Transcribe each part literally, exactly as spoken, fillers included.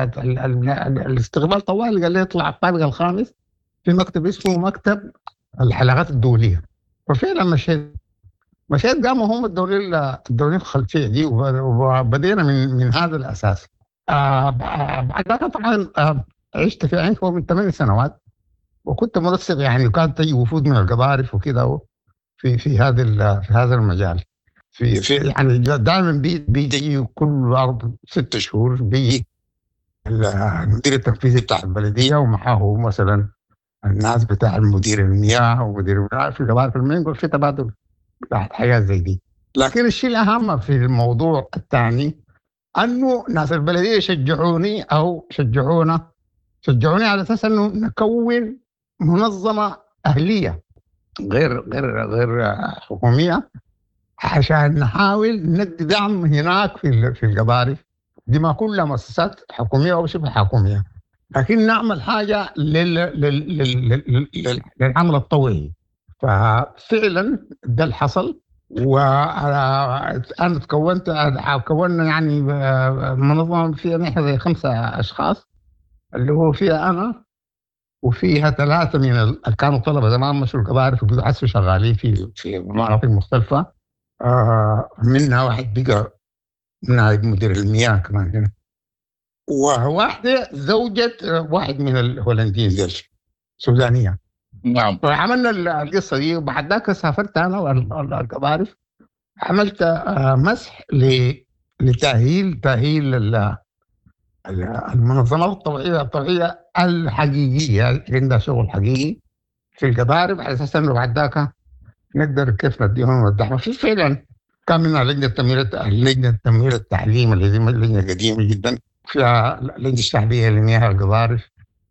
ال- ال- الاستقبال طوال قال لي اطلع الطابق الخامس في مكتب اسمه مكتب الحلقات الدوليه. وفعلا مشيت مشيت قاموا هم الدورين الدورين الخلفيه دي، وب- وبدينا من من هذا الاساس. آه ب- بعد ذلك طبعا آه عشت في عين فوق من ثمان سنوات، وكنت منسق يعني، وكانت تجي وفود من القضارف وكده في في هذا ال- في هذا المجال. في في يعني دائما بي بيجي كل أربع ست شهور بيجي المدير التنفيذي بتاع البلديه، ومعه مثلا الناس بتاع المدير المياه ومدير المياه في القضارف المنقل، في تبادل بتاع حاجات زي دي. لكن الشيء الأهم في الموضوع الثاني أنه ناس البلدية شجعوني أو شجعونا شجعوني على أساس أنه نكون منظمة أهلية غير غير غير حكومية، عشان نحاول ندي دعم هناك في ال- في القضارف دي، ما كلها مؤسسات حكومية أو شبه حكومية، لكن نعمل حاجة لل لل لل لل لل- للعمل الطوعي. ففعلا ده اللي حصل. وأنا تكونت كونا يعني منظمة فيها نحن زي خمسة أشخاص، اللي هو فيها أنا وفيها ثلاثة من ال- كانوا طلبة زمان مشوا القضارف وبيحسوا شغالين في في مناطق مختلفة. آه منها واحد بقى نائب مدير المياه كمان هنا، وواحدة زوجة آه، واحد من الهولنديين ديل سودانية. نعم. فعملنا ال- القصة دي، وبعد ذاك سافرت أنا والقضارف، عملت آه، مسح ل- لتأهيل تأهيل ال- ال- المنظمات الطوعية الطوعية الحقيقية اللي عندها شغل حقيقي في القضارف، على أساس إنه بعد ذاك نقدر كيف نديهم الدعم. في فعلا كان منها لجنة تمويل لجنة تمويل التعليم اللي هي لجنة قديمة جدا، فيها لجنة الشعبية لمياه القضارف،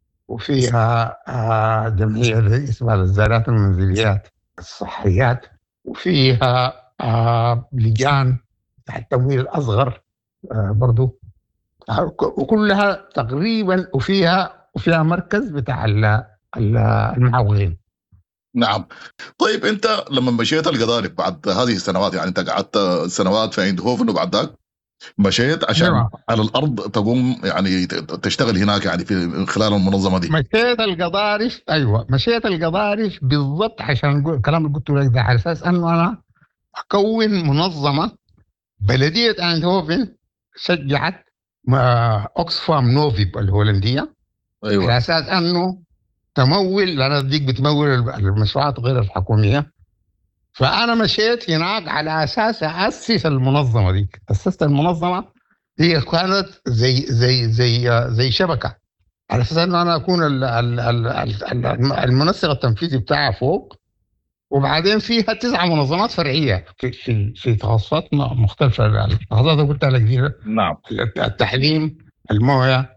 وفيها آه، جمعية اللي اسمها الزارات المنزليات الصحيات، وفيها آه، لجان تحت التمويل الأصغر آه، برضو، آه، وكلها تقريبا، وفيها وفيها مركز بتاع ال- ال- المعوقين. نعم. طيب انت لما مشيت القضارف بعد هذه السنوات، يعني انت قعدت سنوات في ايندهوفن وبعد ذاك مشيت عشان أيوة. على الارض تقوم يعني ت- تشتغل هناك يعني في خلال المنظمه دي. مشيت القضارف، ايوه مشيت القضارف بالضبط، عشان نقول الكلام اللي قلته لك ده، على اساس انه انا اكون منظمه. بلديه ايندهوفن شجعت ما- اوكسفام نوفي الهولنديه ايوه. على اساس انه تمول، لان ديك بتمول المشروعات غير الحكوميه. فانا مشيت هناك على اساس اسس المنظمه دي. اسست المنظمه، هي كانت زي زي زي زي شبكه، على اساس انه انا اكون ال- ال- ال- ال- ال- المنسق التنفيذي بتاعها فوق، وبعدين فيها تسع منظمات فرعيه في في في تخصصات م- مختلفه. التخصصات اللي قلت لك دي، نعم. التحليم، المويه،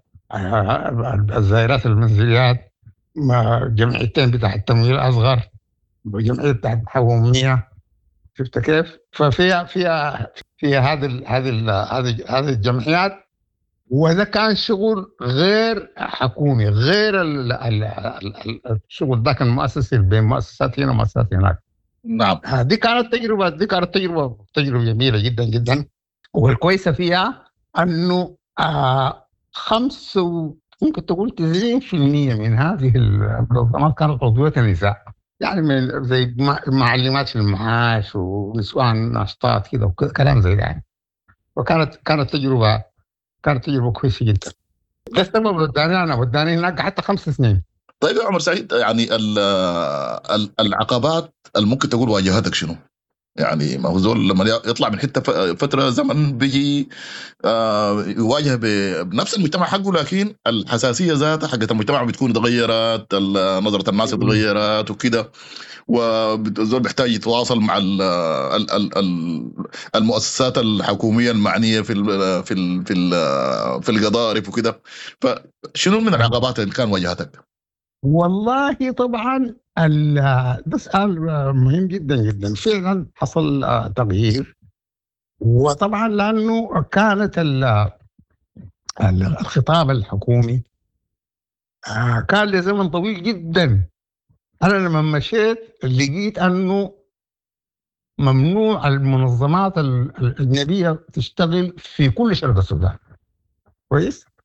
آه، الزائرات المنزليات، ما- جمعيتين بتاع التمويل الاصغر، وجمعيه بتاع الحوميه. شفت كيف؟ ففيها فيها فيها هذه ال- هذه ال- هذه هذه الجمعيات. وده كان شغل غير حكومي، غير ال ال ال الشغل ده كان مؤسسي بين مؤسسات هنا ومؤسسات هناك. نعم. دي كانت تجربة دي كانت تجربة تجربة جميلة جدا جدا. والكويسة فيها أنه آه خمس و- ممكن تقول تسعين في المية من هذه المنظمات كانت عضوية نساء، يعني من زي مع- معلمات في المعاش ونسوان ناشطات كده وكلام زي ده يعني. وكانت كانت تجربة كانت تجربة كويسة جدا. ده السبب وداني انا وداني هناك حتى خمس سنين. طيب يا عمر سعيد، يعني ال- ال- العقبات اللي ممكن تقول واجهتك شنو؟ يعني ما هو زول لما يطلع من حته ف- فتره زمن بيجي آه، يواجه ب- بنفس المجتمع حقه، لكن الحساسيه ذاتها حقت المجتمع بتكون اتغيرت، ال- نظره الناس اتغيرت وكده، والزول بيحتاج يتواصل مع ال ال ال ال المؤسسات الحكوميه المعنيه في ال في ال في ال في القضارف وكده. فشنو من العقبات اللي كان واجهتك؟ والله طبعا ال- ده سؤال مهم جدا جدا. فعلا حصل آه، تغيير. وطبعا لانه كانت ال- ال- الخطاب الحكومي آه، كان لزمن طويل جدا. انا لما مشيت لقيت انه ممنوع المنظمات ال- الاجنبيه تشتغل في كل شرق السودان. كويس.